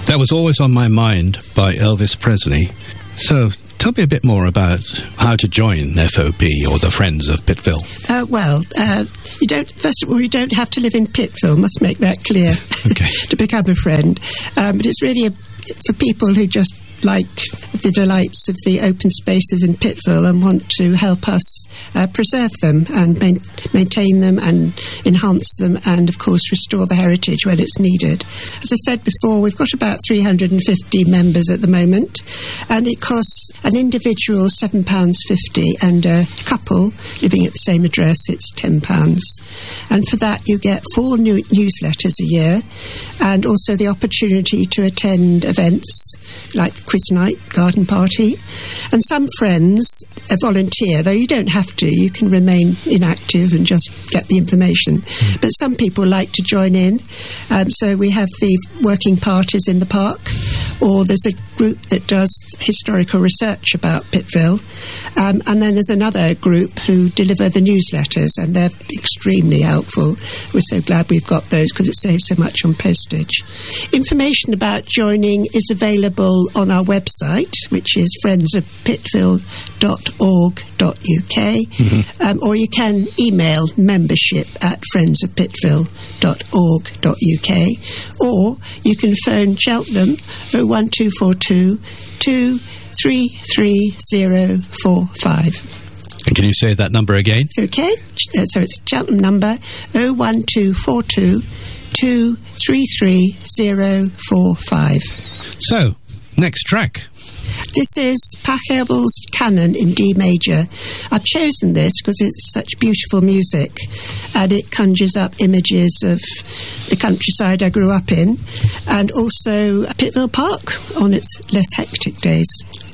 That Was Always on My Mind by Elvis Presley. So, tell me a bit more about how to join FOP or the Friends of Pittville. First of all, you don't have to live in Pittville, must make that clear, to become a friend. But it's really for people who just like the delights of the open spaces in Pittville and want to help us preserve them and maintain them and enhance them and, of course, restore the heritage when it's needed. As I said before, we've got about 350 members at the moment, and it costs an individual £7.50 and a couple living at the same address, it's £10. And for that you get 4 new newsletters a year and also the opportunity to attend events like quiz night, garden party, and some friends volunteer, though you don't have to, you can remain inactive and just get the information. But some people like to join in, so we have the working parties in the park, or there's a group that does historical research about Pittville, and then there's another group who deliver the newsletters, and they're extremely helpful. We're so glad we've got those because it saves so much on postage. Information about joining is available on our website, which is friendsofpittville.org.uk, or you can email membership@friendsofpittville.org.uk, or you can phone Cheltenham 01242 233045. And can you say that number again? Okay, so it's Cheltenham number 01242 233045. So, next track. This is Pachelbel's Canon in D major. I've chosen this because it's such beautiful music and it conjures up images of the countryside I grew up in and also Pittville Park on its less hectic days.